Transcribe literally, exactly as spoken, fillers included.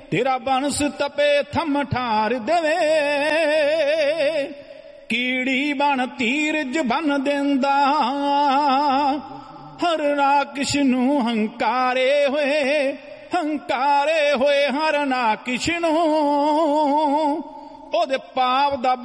ਤੇਰਾ ਬੰਸ ਤਪੇ ਥੰਮ ਠਾਰ ਦੇਵੇ, ਕੀੜੀ ਬਣ ਧੀਰਜ ਬਨ ਦਿੰਦਾ। ਹਰ ਰਾਕਸ਼ ਨੂੰ ਹੰਕਾਰੇ ਹੋਏ, ਹੰਕਾਰੇ ਹੋਏ ਹਰ ਨਾਕਿਸ਼ ਨੂੰ, ਉਹਦੇ ਪਾਪ ਦਾ